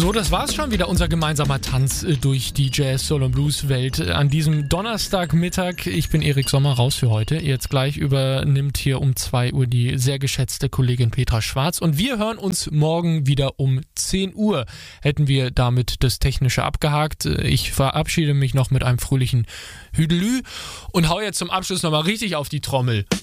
So, das war's schon wieder, unser gemeinsamer Tanz durch die Jazz, Soul und Blues Welt an diesem Donnerstagmittag. Ich bin Erik Sommer, raus für heute. Jetzt gleich übernimmt hier um 2 Uhr die sehr geschätzte Kollegin Petra Schwarz und wir hören uns morgen wieder um 10 Uhr. Hätten wir damit das Technische abgehakt. Ich verabschiede mich noch mit einem fröhlichen Hüdelü und hau jetzt zum Abschluss nochmal richtig auf die Trommel.